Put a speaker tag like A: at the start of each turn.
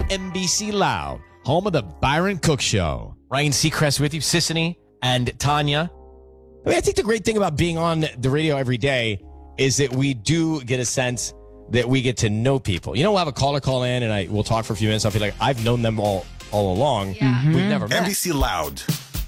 A: NBC Loud, home of the Byron Cook Show.
B: Ryan Seacrest with you, Sissany and Tanya.
A: I think the great thing about being on the radio every day is that we do get a sense that we get to know people. We'll have a caller call in and we'll talk for a few minutes. I'll feel like I've known them all along.
C: Yeah.
A: We've never met.
D: NBC Loud.